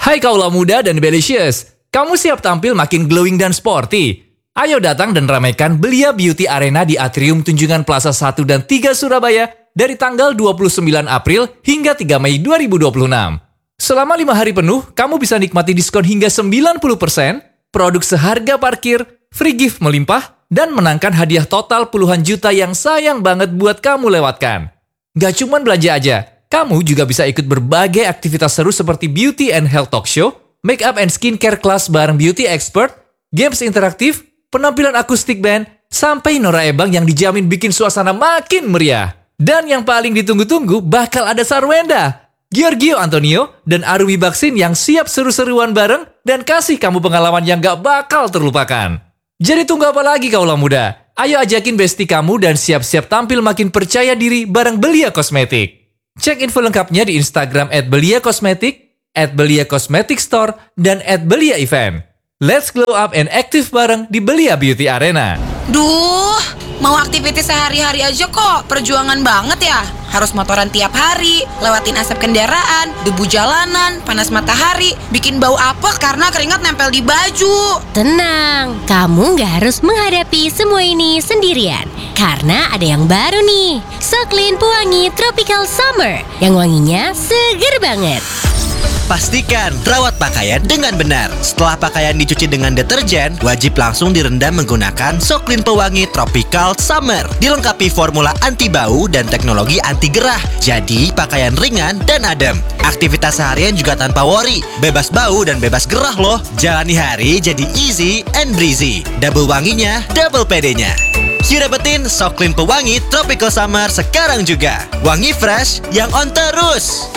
Hai kaula muda dan Belicious, kamu siap tampil makin glowing dan sporty? Ayo datang dan ramaikan Belia Beauty Arena di Atrium Tunjungan Plaza 1 dan 3 Surabaya dari tanggal 29 April hingga 3 Mei 2026. Selama 5 hari penuh, kamu bisa nikmati diskon hingga 90%, produk seharga parkir, free gift melimpah, dan menangkan hadiah total puluhan juta yang sayang banget buat kamu lewatkan. Gak cuman belanja aja, kamu juga bisa ikut berbagai aktivitas seru seperti beauty and health talk show, make up and skincare class bareng beauty expert, games interaktif, penampilan akustik band, sampai Nora Ebang yang dijamin bikin suasana makin meriah. Dan yang paling ditunggu-tunggu bakal ada Sarwenda, Giorgio Antonio, dan Arwi Baksin yang siap seru-seruan bareng dan kasih kamu pengalaman yang gak bakal terlupakan. Jadi tunggu apa lagi kaula muda? Ayo ajakin bestie kamu dan siap-siap tampil makin percaya diri bareng Belia Kosmetik. Cek info lengkapnya di Instagram @beliakosmetik, @beliakosmetikstore, dan @beliaevent. Let's glow up and active bareng di Belia Beauty Arena. Duh, mau aktivitas sehari-hari aja kok perjuangan banget ya. Harus motoran tiap hari, lewatin asap kendaraan, debu jalanan, panas matahari, bikin bau apek karena keringat nempel di baju. Tenang, kamu nggak harus menghadapi semua ini sendirian. Karena ada yang baru nih, Soklin Pewangi Tropical Summer, yang wanginya seger banget. Pastikan rawat pakaian dengan benar. Setelah pakaian dicuci dengan deterjen, wajib langsung direndam menggunakan Soklin Pewangi Tropical Summer. Dilengkapi formula anti bau dan teknologi anti gerah. Jadi pakaian ringan dan adem. Aktivitas seharian juga tanpa worry. Bebas bau dan bebas gerah loh. Jalani hari jadi easy and breezy. Double wanginya, double pedenya. Yuk dapetin Soklin Pewangi Tropical Summer sekarang juga. Wangi fresh yang on terus.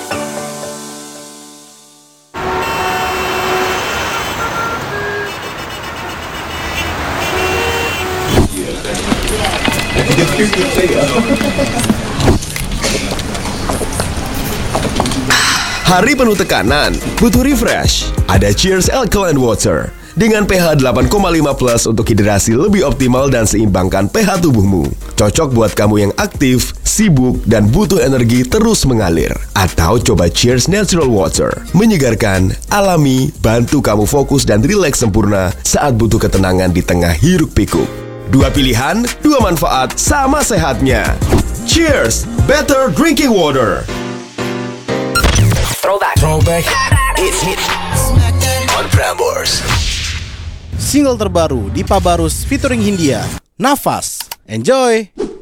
Hari penuh tekanan, butuh refresh. Ada Cheers Alkaline Water dengan pH 8,5+ untuk hidrasi lebih optimal dan seimbangkan pH tubuhmu. Cocok buat kamu yang aktif, sibuk, dan butuh energi terus mengalir. Atau coba Cheers Natural Water, menyegarkan, alami, bantu kamu fokus dan rileks sempurna saat butuh ketenangan di tengah hiruk pikuk. Dua pilihan, dua manfaat, sama sehatnya. Cheers, better drinking water. Throwback. It's on Prambors. Single terbaru Dipa Barus featuring Hindia, Nafas. Enjoy!